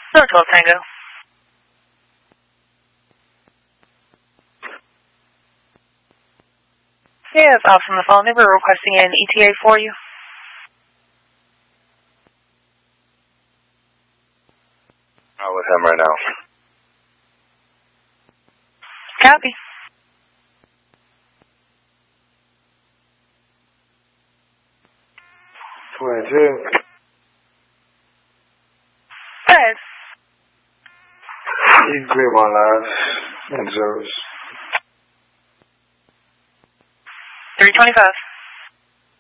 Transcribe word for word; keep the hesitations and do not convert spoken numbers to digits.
Zero twelve Tango. Yes, off from the phone. They were requesting an E T A for you. I'm with him right now. Copy. twenty-two. Go ahead. You can clear my last in service. three twenty-five.